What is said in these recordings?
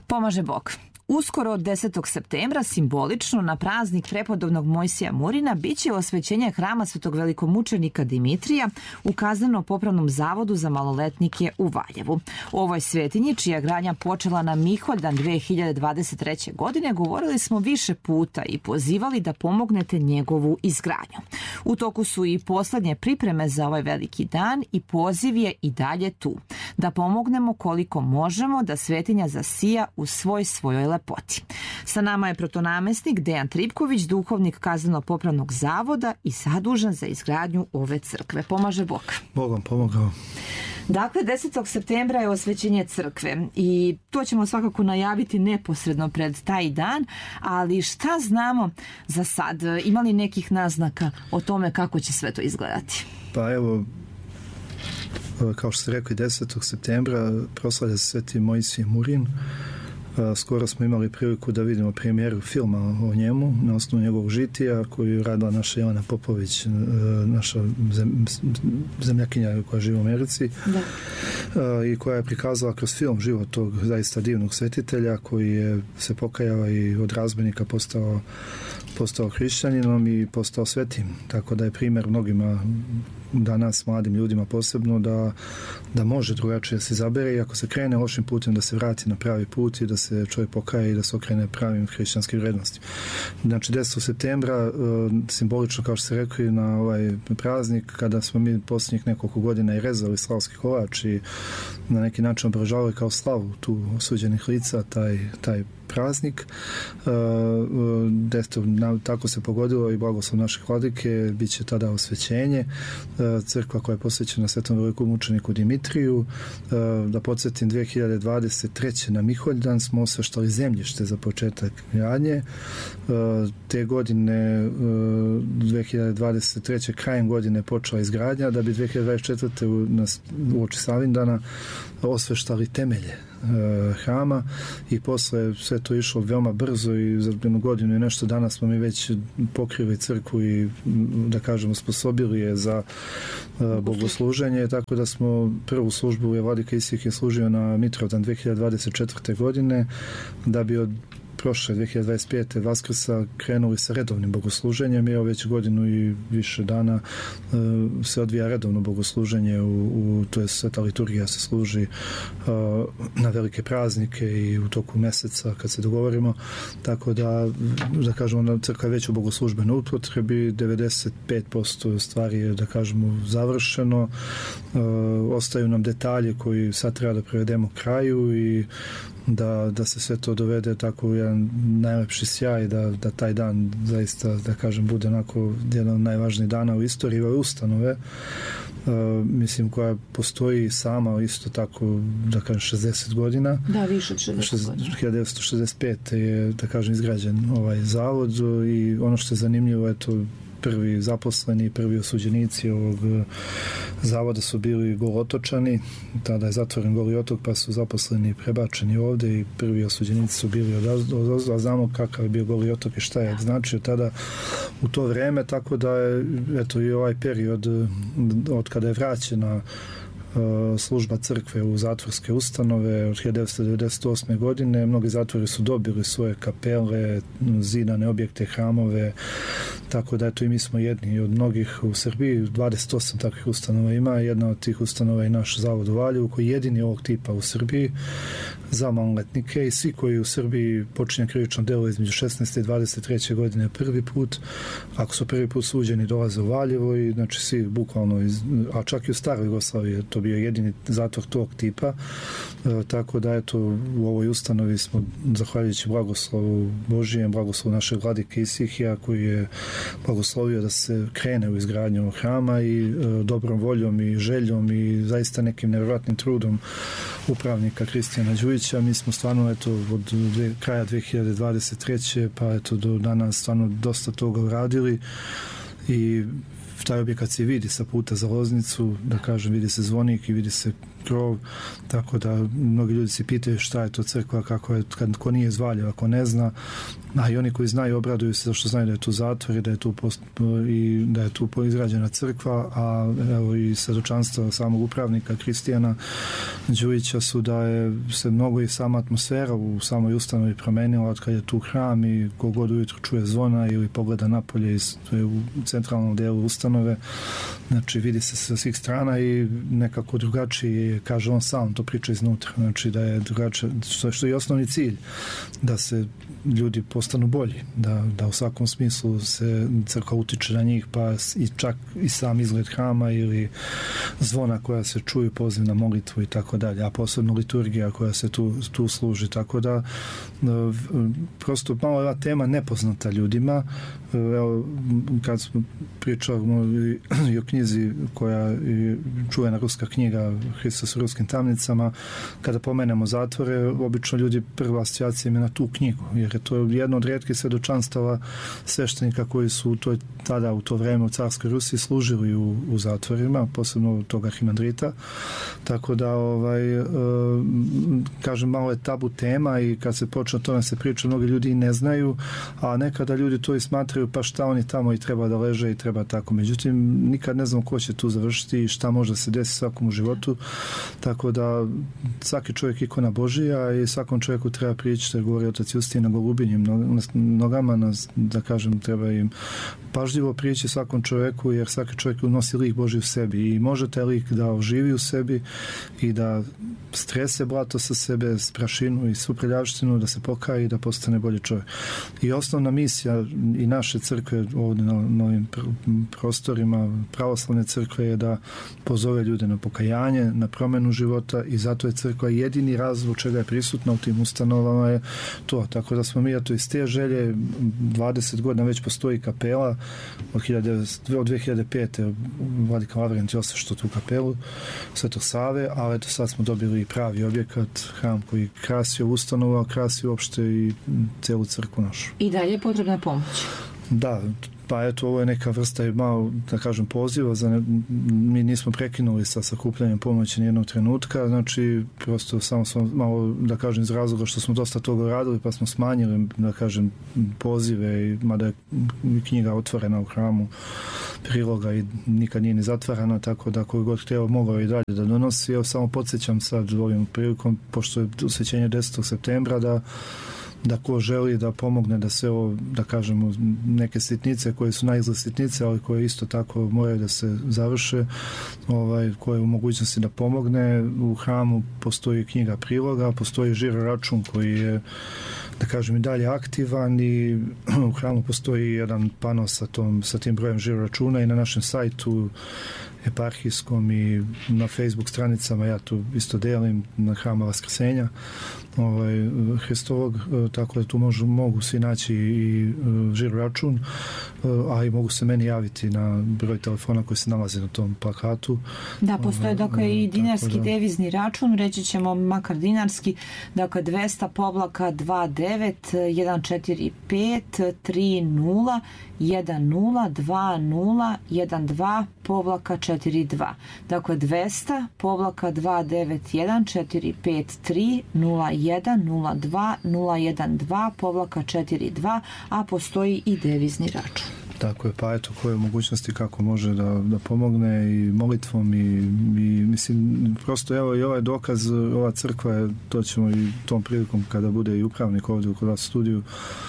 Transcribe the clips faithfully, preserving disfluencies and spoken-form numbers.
Pomaže Bog. Uskoro od desetog septembra, simbolično na praznik prepodobnog Mojsija Murina, bit će osvećenje hrama svetog velikomučenika Dimitrija u kazneno-popravnom zavodu za maloletnike u Valjevu. O ovoj svetinji, čija gradnja počela na Miholjdan dve hiljade dvadeset treće. godine, govorili smo više puta i pozivali da pomognete njegovu izgradnju. U toku su i poslednje pripreme za ovaj veliki dan i poziv je i dalje tu. Da pomognemo koliko možemo da svetinja zasija u svoj svojoj lepoti. Sa nama je protonamestnik Dejan Tripković, duhovnik kazneno-popravnog zavoda i zadužen za izgradnju ove crkve. Pomaže Bog. Bogom pomogao. Dakle, desetog septembra je osvećenje crkve i to ćemo svakako najaviti neposredno pred taj dan, ali šta znamo za sad? Ima li nekih naznaka o tome kako će sve to izgledati? Pa evo, kao što ste rekli, desetog septembra proslavlja se Sveti Mojsije Murin. Skoro smo imali priliku da vidimo premijeru filma o njemu na osnovu njegovog žitija koju je radila naša Jelena Popović, naša zemljakinja koja živi u Americi. Da. I koja je prikazala kroz film život tog zaista divnog svetitelja koji je se pokajao i od razbojnika postao postao hrišćaninom i postao svetim. Tako da je primjer mnogima danas, mladim ljudima posebno, da, da može drugačije se izabere i ako se krene lošim putem da se vrati na pravi put i da se čovjek pokaje i da se okrene pravim hrišćanskim vrednostima. Znači desetog septembra, simbolično kao što ste rekli, na ovaj praznik kada smo mi posljednjih nekoliko godina i rezali slavski kolač i na neki način obražavali kao slavu tu osuđenih lica taj, taj praznik. Desto, tako se pogodilo i blagoslov naše vladike, bit će tada osvećenje. Crkva koja je posvećena svetom velikomučeniku Dimitriju. Da podsjetim, dve hiljade dvadeset treće. na Miholjdan smo osveštali zemljište za početak gradnje. Te godine, dve hiljade dvadeset treće. krajem godine počela izgradnja, da bi dve hiljade dvadeset četvrte. u, u oči Savindana osveštali temelje hrama i posle sve to išlo veoma brzo i za jednu godinu i nešto dana smo mi već pokrili crkvu i da kažemo sposobili je za bogosluženje, tako da smo prvu službu je vladika Isih je služio na Mitrovdan dve hiljade dvadeset četvrte. godine, da bi od prošle dve hiljade dvadeset pete. Vaskrsa krenuli sa redovnim bogosluženjem i već godinu i više dana uh, se odvija redovno bogosluženje u, u to je sveta liturgija se služi uh, na velike praznike i u toku meseca kad se dogovorimo, tako da da kažemo na crkva je već u bogoslužbenoj upotrebi, devedeset pet posto stvari je da kažemo završeno, uh, ostaju nam detalje koji sad treba da prevedemo kraju i da, da se sve to dovede tako u jedan najlepši sjaj, da, da taj dan zaista, da kažem, bude onako jedan od najvažnijih dana u istoriji ove ustanove, uh, mislim, koja postoji sama isto tako, da kažem, šezdeset godina. Da, više od šezdeset godina. hiljadu devetsto šezdeset pete. je, da kažem, izgrađen ovaj zavod i ono što je zanimljivo, eto, prvi zaposleni, prvi osuđenici ovog zavoda su bili Golotočani, tada je zatvoren Goli otok, pa su zaposleni prebačeni ovde i prvi osuđenici su bili odozdo, a znamo kakav je bio Goli otok i šta je značio tada u to vreme, tako da je, eto, i ovaj period od kada je vraćena služba crkve u zatvorske ustanove od hiljadu devetsto devedeset osme. godine. Mnogi zatvori su dobili svoje kapele, zidane objekte, hramove, tako da eto i mi smo jedni od mnogih u Srbiji. dvadeset osam takvih ustanova ima. Jedna od tih ustanova je naš zavod u Valjevu, koji je jedini ovog tipa u Srbiji za maloletnike i svi koji u Srbiji počinje krivično delo između šesnaeste i dvadeset treće. godine prvi put. Ako su prvi put suđeni, dolaze u Valjevo i znači svi bukvalno, iz, a čak i u staroj Jugoslaviji to bio jedini zatvor tog tipa, e, tako da eto u ovoj ustanovi smo, zahvaljujući blagoslovu Božijem, blagoslovu našeg vladike Isihija koji je blagoslovio da se krene u izgradnju hrama i e, dobrom voljom i željom i zaista nekim nevjerojatnim trudom upravnika Kristijana Đujića, mi smo stvarno eto od dve, kraja dve hiljade dvadeset treće. pa eto do danas stvarno dosta toga uradili i taj objekat se vidi sa puta za Loznicu, da kažem, vidi se zvonik i vidi se krov, tako da mnogi ljudi se pitaju šta je to crkva, kako je, kad ko nije iz Valjeva, ako ne zna, a i oni koji znaju obraduju se zašto znaju da je tu zatvor i da je tu, post, i da je tu izgrađena crkva, a evo i svedočanstva samog upravnika Kristijana Đujića su da je se mnogo i sama atmosfera u samoj ustanovi promenila od kad je tu hram i kogod ujutro čuje zvona ili pogleda napolje iz, u centralnom delu ustanove, znači vidi se sa svih strana i nekako drugačiji, kaže on sam, to priča iznutra, znači da je drugačije, što, što je osnovni cilj, da se ljudi postanu bolji, da, da u svakom smislu se crkva utiče na njih, pa i čak i sam izgled hrama ili zvona koja se čuju, poziv na molitvu i tako dalje, a posebno liturgija koja se tu, tu služi, tako da prosto malo ova tema nepoznata ljudima. Evo, kad smo pričali i o knjizi koja je čuvena ruska knjiga Hristos u ruskim tamnicama, kada pomenemo zatvore, obično ljudi prva asocijacija ima na tu knjigu, jer je to jedno od rijetkih svedočanstava sveštenika koji su u toj, tada u to vreme u carskoj Rusiji služili u, u zatvorima, posebno tog arhimandrita, tako da ovaj, e, kažem, malo je tabu tema i kad se počne o tome se priča, mnogi ljudi i ne znaju, a nekada ljudi to i smatraju, pa šta oni tamo i treba da leže i treba tako. Međutim, nikad ne znam ko će tu završiti i šta može se desiti svakom u životu, tako da svaki čovjek ikona Božija i svakom čovjeku treba prići, što je govori otac Justin, na golubinjim nogama, nas, da kažem, treba im pažljivo prići svakom čovjeku, jer svaki čovjek unosi lik Božji u sebi i može taj lik da oživi u sebi i da strese blato sa sebe, prašinu i svu prljavštinu, da se pokaje i da postane bolji čovjek. I osnovna misija i naše crkve ovdje na, na ovim prostorima pravoslavne crkve je da pozove ljude na pokajanje, na promjenu života i zato je crkva jedini razlog čega je prisutna u tim ustanovama je to. Tako da smo mi eto iz te želje dvadeset godina već postoji kapela od, od dve hiljade pete. Vladika Lavrent je ostašto tu kapelu Svetog Save, ali eto sad smo dobili pravi objekat, hram koji krasi ovu ustanovu, a krasi uopšte i celu crkvu našu. I dalje je potrebna pomoć. Da, pa eto, ovo je neka vrsta i malo, da kažem, poziva. Za ne, mi nismo prekinuli sa sakupljanjem pomoći nijednog trenutka, znači prosto samo smo malo, da kažem, iz razloga što smo dosta toga radili, pa smo smanjili, da kažem, pozive, mada je knjiga otvorena u hramu priloga i nikad nije ni zatvarana, tako da koji god htio mogao i dalje da donosi. Evo samo podsjećam sad ovim prilikom, pošto je usvećenje desetog septembra, da da ko želi da pomogne da se ovo, da kažemo, neke sitnice koje su najizgled sitnice, ali koje isto tako moraju da se završe, ovaj, koje je u mogućnosti da pomogne. U hramu postoji knjiga priloga, postoji žiro račun koji je, da kažem, i dalje aktivan i u hramu postoji jedan pano sa, tom, sa tim brojem žiro računa i na našem sajtu eparhijskom i na Facebook stranicama ja tu isto delim na Hrama Vaskrsenja ovaj, Hristovog, tako da tu možu, mogu svi naći i žiro račun, a i mogu se meni javiti na broj telefona koji se nalazi na tom plakatu. Da, postoje dakle i dinarski da, devizni račun, reći ćemo makar dinarski, dakle dvesta povlaka dvadeset devet jedan četiri pet tri nula jedan nula dva nula jedan dva povlaka četiri dva. Dakle dvesta povlaka dvadeset devet jedan četiri pet tri nula jedan nula dva nula jedan dva povlaka četiri dva, a postoji i devizni račun. Tako je, pa eto, koje mogućnosti kako može da, da pomogne i molitvom i, i mislim, prosto evo i ovaj dokaz, ova crkva je, to ćemo i tom prilikom kada bude i upravnik ovdje kod vas u studiju,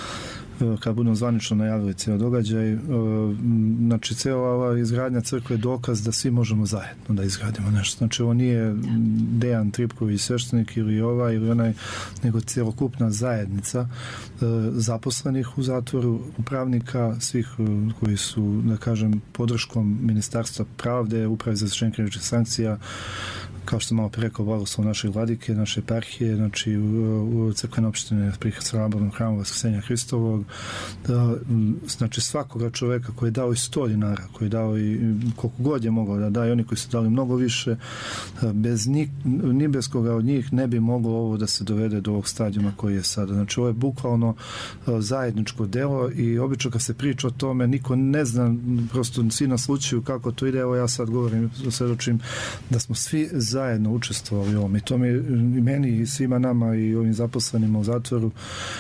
kad budemo zvanično najavili cijel događaj, znači cijela ova izgradnja crkve je dokaz da svi možemo zajedno da izgradimo nešto. Znači ovo nije Dejan Tripković sveštenik ili ovaj ili onaj, nego cjelokupna zajednica zaposlenih u zatvoru, upravnika, svih koji su, da kažem, podrškom Ministarstva pravde, Uprave za izvršenje krivičnih sankcija, kao što malo preko blagoslov naše vladike, naše eparhije, znači u, u crkvene opštine pri Sabornom hramu Vaskrsenja Hristovog, da, znači svakoga čoveka koji je dao i sto dinara, koji je dao i koliko god je mogao da da, i oni koji su dali mnogo više, bez ni, ni bez koga od njih ne bi moglo ovo da se dovede do ovog stadijuma koji je sada. Znači ovo je bukvalno zajedničko delo i obično kad se priča o tome, niko ne zna, prosto svi na slučaju kako to ide. Evo ja sad govorim, svedočim da smo svi zajedno učestvovali u ovom i to mi, i meni i svima nama i ovim zaposlenima u zatvoru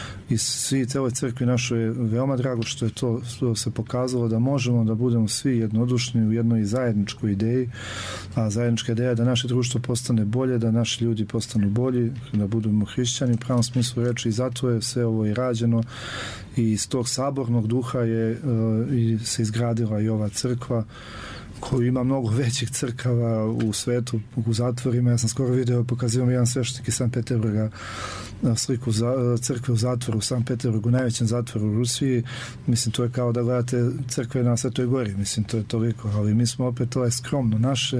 i svi celoj crkvi našoj je veoma drago što je to što se pokazalo da možemo da budemo svi jednodušni u jednoj zajedničkoj ideji, a zajednička ideja je da naše društvo postane bolje, da naši ljudi postanu bolji, da budemo hrišćani u pravom smislu reči i zato je sve ovo i rađeno i iz tog sabornog duha je uh, i se izgradila i ova crkva koju ima mnogo većih crkava u svetu, u zatvorima. Ja sam skoro video, pokazivam jedan sveštenik iz Sankt Peterburga sliku za, crkve u zatvoru u Sankt Peterburgu, najvećem zatvoru u Rusiji. Mislim, to je kao da gledate crkve na Svetoj gori, mislim, to je toliko, ali mi smo opet, to je skromno naše,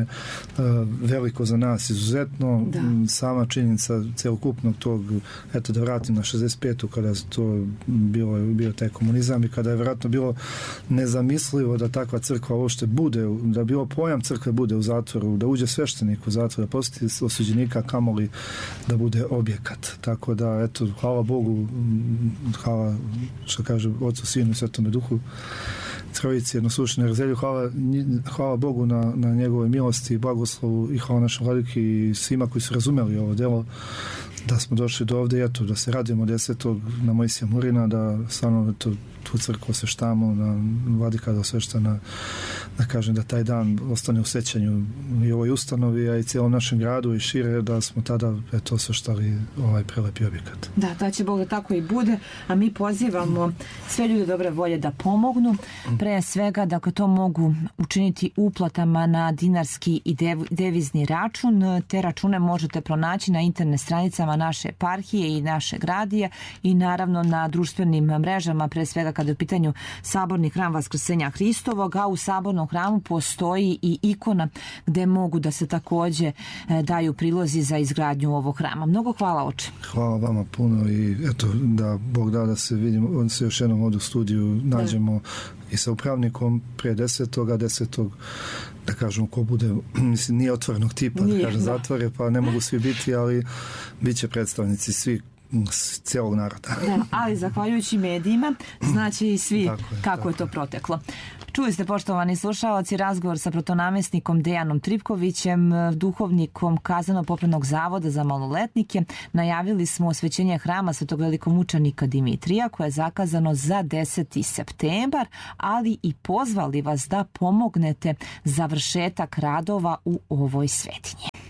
veliko za nas, izuzetno, da. Sama činjenica celokupnog tog, eto da vratim na šezdeset petu kada to bilo, bio taj komunizam i kada je vjerojatno bilo nezamislivo da takva crkva uopšte bude, da bilo pojam crkve bude u zatvoru, da uđe sveštenik u zatvor, da postoji osuđenika, kamoli da bude objekat. Tako da, eto, hvala Bogu, hvala, što kaže, Otcu, Sinu i Svetome Duhu, Trojici, jednoslušnoj Erzelju, hvala, hvala Bogu na, na njegove milosti i blagoslovu i hvala našem vladiki i svima koji su razumeli ovo delo, da smo došli do ovde, eto, da se radimo desetog na Mojsija Murina, da stvarno, eto, tu crkvu osveštamo, da vladika da osvešta na, da kažem, da taj dan ostane u sećanju i ovoj ustanovi, a i cijelom našem gradu i šire, da smo tada, eto, osveštali ovaj prelepi objekat. Da, da će Bog da tako i bude, a mi pozivamo sve ljude dobre volje da pomognu, pre svega da to mogu učiniti uplatama na dinarski i devizni račun. Te račune možete pronaći na internet stranicama naše eparhije i naše radija i naravno na društvenim mrežama, pre svega kada je u pitanju Saborni hram Vaskrsenja Hristovog, a u Sabornom hramu postoji i ikona gde mogu da se takođe daju prilozi za izgradnju ovog hrama. Mnogo hvala, oče. Hvala vama puno i eto, da Bog da da se vidimo, da se još jednom ovdje u studiju nađemo da. I sa upravnikom pre desetoga, desetog, da kažem, ko bude, mislim, nije otvorenog tipa, nije, da kažem, da. Zatvore, pa ne mogu svi biti, ali bit će predstavnici svi cijelog naroda. Da, ali zahvaljujući medijima znaće i svi tako je, kako tako je to proteklo. Čuli ste, poštovani slušalci, razgovor sa protonamestnikom Dejanom Tripkovićem, duhovnikom Kazneno-popravnog zavoda za maloletnike. Najavili smo osvećenje hrama Svetog velikomučenika Dimitrija koje je zakazano za deseti septembar, ali i pozvali vas da pomognete završetak radova u ovoj svetinji.